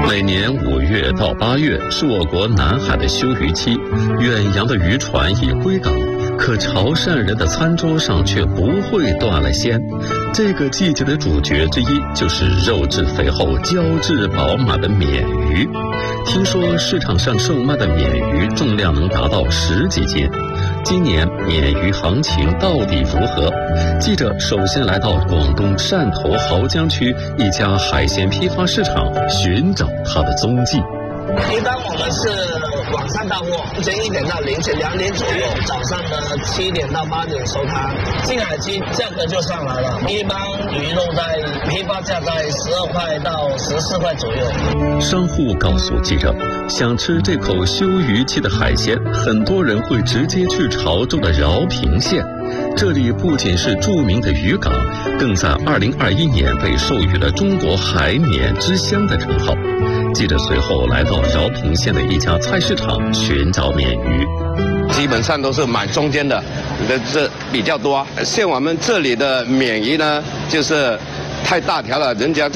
每年5月到8月是我国南海的休渔期，远洋的渔船已归港，可潮汕人的餐桌上却不会断了鲜。这个季节的主角之一就是肉质肥厚、胶质饱满的鲶鱼。听说市场上售卖的鲶鱼重量能达到10几斤。今年鲶鱼行情到底如何？记者首先来到广东汕头濠江区一家海鲜批发市场，寻找它的踪迹。 一般我们是晚上到货，凌晨1点到凌晨2点左右，早上的7点到8点收摊。进海期价格就上来了，一般鱼肉在批发价在12块到14块左右。 商户告诉记者，想吃这口休渔期的海鲜，很多人会直接去潮州的饶平县。这里不仅是著名的渔港，更在2021年被授予了中国海鲶之乡的称号。记者随后来到饶平县的一家菜市场寻找鲶鱼， 基本上都是买中间的，这比较多。像我们这里的鲶鱼呢，就是太大条了，人家